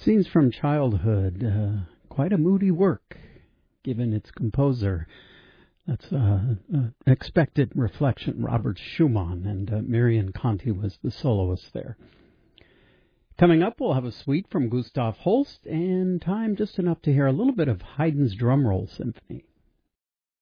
Scenes from childhood, quite a moody work, given its composer. That's expected reflection. Robert Schumann, and Marion Conti was the soloist there. Coming up, we'll have a suite from Gustav Holst, and time just enough to hear a little bit of Haydn's Drum Roll Symphony.